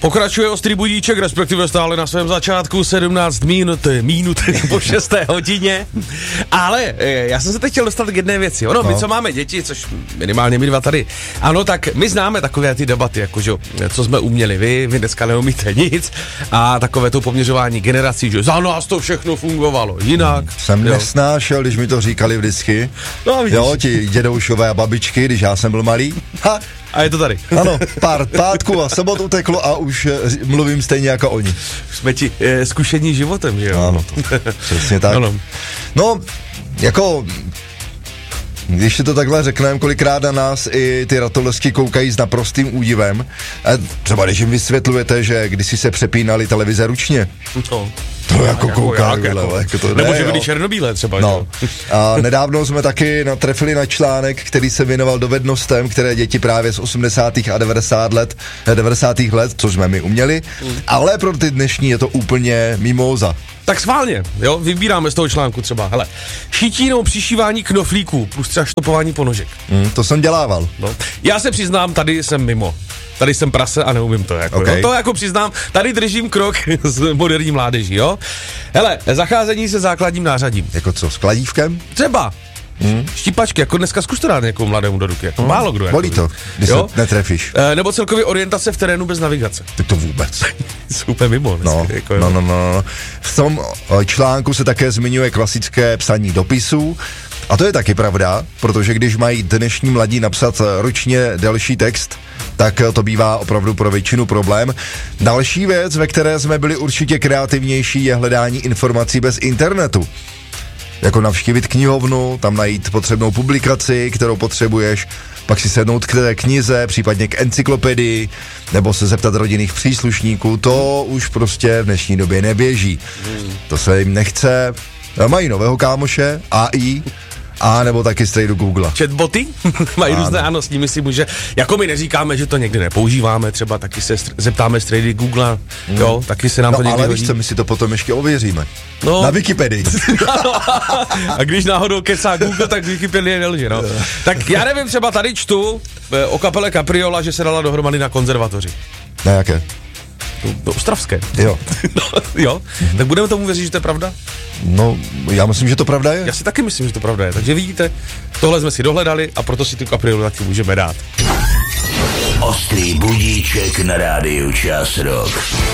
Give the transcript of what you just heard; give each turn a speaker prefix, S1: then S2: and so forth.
S1: Pokračuje ostrý budíček, respektive stále na svém začátku 17 minut po 6. hodině. Ale já jsem se teď chtěl dostat k jedné věci. Ono, my co máme děti, což minimálně my dva tady, ano, tak my známe takové ty debaty, jakože co jsme uměli vy dneska neumíte nic a takové to poměřování generací, že za nás to všechno fungovalo jinak.
S2: Jsem nesnášel, když mi to říkali vždycky.
S1: No,
S2: jo, ti dědoušové a babičky, když já jsem byl malý. Ha!
S1: A je to tady.
S2: Ano, pár pátků a sobot uteklo a už mluvím stejně jako oni.
S1: Jsme ti zkušení životem, že jo?
S2: Ano, přesně tak.
S1: Ano.
S2: No, jako... Když si to takhle řekneme, kolikrát na nás i ty ratolesky koukají s naprostým údivem. A třeba když jim vysvětlujete, že kdysi se přepínaly televize ručně.
S1: No.
S2: To jako kouká, jako to
S1: nebo že byly černobílé třeba.
S2: No. A nedávno jsme taky natrefili na článek, který se věnoval dovednostem, které děti právě z 80. a 90. let, což jsme my uměli, ale pro ty dnešní je to úplně mimóza.
S1: Tak schválně, jo, vybíráme z toho článku třeba, hele, šití nebo přišívání knoflíků plus třeba štopování ponožek.
S2: To jsem dělával.
S1: No. Já se přiznám, tady jsem mimo. Tady jsem prase a neumím to, jako,
S2: okay.
S1: To jako přiznám, tady držím krok s moderní mládeží, jo. Hele, zacházení se základním nářadím.
S2: Jako co, s kladívkem?
S1: Třeba. Štípačky, jako dneska zkus to dát někomu mladému do ruky, jako málo kdo.
S2: Bolí to, když se netrefíš.
S1: Nebo celkově orientace v terénu bez navigace.
S2: Tak to vůbec.
S1: Super mimo dneska.
S2: No. V tom článku se také zmiňuje klasické psaní dopisů. A to je taky pravda, protože když mají dnešní mladí napsat ručně delší text, tak to bývá opravdu pro většinu problém. Další věc, ve které jsme byli určitě kreativnější, je hledání informací bez internetu. Jako navštívit knihovnu, tam najít potřebnou publikaci, kterou potřebuješ, pak si sednout k té knize, případně k encyklopedii, nebo se zeptat rodinných příslušníků, to už prostě v dnešní době neběží. To se jim nechce. Mají nového kámoše, AI, a nebo taky straight do Google.
S1: Chatboty mají různé, ano, s nimi si může, jako my neříkáme, že to někdy nepoužíváme, třeba taky se zeptáme straight do Google, jo, taky se nám to někdy
S2: ale
S1: hodí.
S2: víš co, my si to potom ještě ověříme.
S1: No.
S2: Na Wikipedii.
S1: A když náhodou kecá Google, tak Wikipedie nelže, no. Tak já nevím, třeba tady čtu o kapele Capriola, že se dala dohromady na konzervatoři.
S2: Na jaké?
S1: Do ostravské.
S2: Jo.
S1: No, jo, tak budeme tomu věřit, že to je pravda?
S2: No, já myslím, že to pravda je.
S1: Já si taky myslím, že to pravda je. Takže vidíte, tohle jsme si dohledali a proto si tu Capriolu taky můžeme dát.
S3: Ostrý budíček na rádiu Čas Rock.